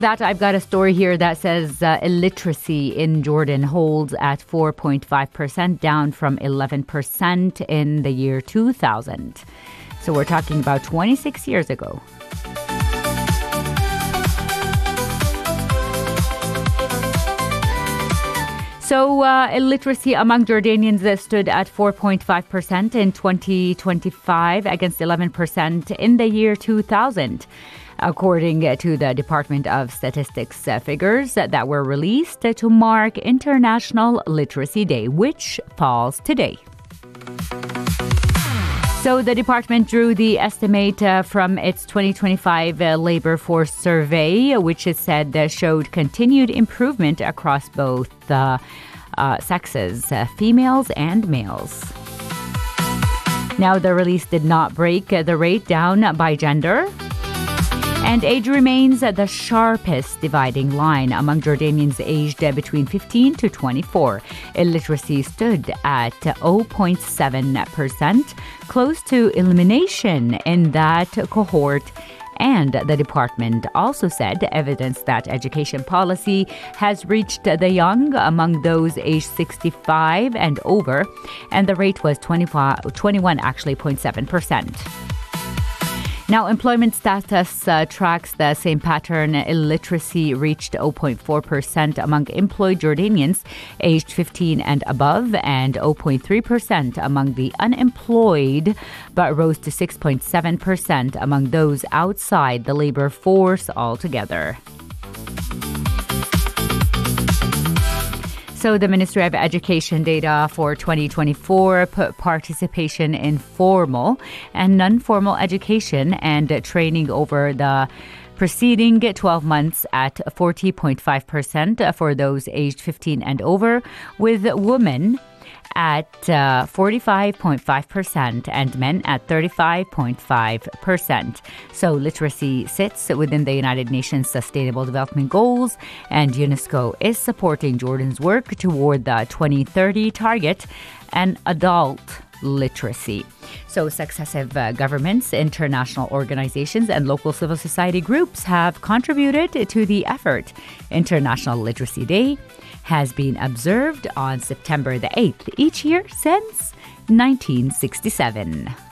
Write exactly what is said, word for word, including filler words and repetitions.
That I've got a story here that says uh, illiteracy in Jordan holds at four point five percent, down from eleven percent in the year two thousand. So we're talking about twenty-six years ago. So uh, illiteracy among Jordanians uh, stood at four point five percent in twenty twenty-five against eleven percent in the year two thousand. According to the Department of Statistics uh, figures that were released to mark International Literacy Day, which falls today. So the department drew the estimate uh, from its twenty twenty-five uh, labor force survey, which it said uh, showed continued improvement across both uh, uh, sexes, uh, females and males. Now, the release did not break uh, the rate down by gender. And age remains the sharpest dividing line among Jordanians aged between fifteen to twenty-four. Illiteracy stood at zero point seven percent, close to elimination in that cohort. And the department also said evidence that education policy has reached the young among those aged sixty-five and over, and the rate was twenty-one, actually zero point seven percent. Now, employment status uh, tracks the same pattern. Illiteracy reached zero point four percent among employed Jordanians aged fifteen and above, and zero point three percent among the unemployed, but rose to six point seven percent among those outside the labor force altogether. So the Ministry of Education data for twenty twenty-four put participation in formal and non-formal education and training over the preceding twelve months at forty point five percent for those aged fifteen and over, with women at uh, forty-five point five percent and men at thirty-five point five percent. So literacy sits within the United Nations Sustainable Development Goals, and UNESCO is supporting Jordan's work toward the twenty thirty target and adult literacy. So successive uh, governments, international organizations, and local civil society groups have contributed to the effort. International Literacy Day has been observed on September the eighth each year since nineteen sixty-seven.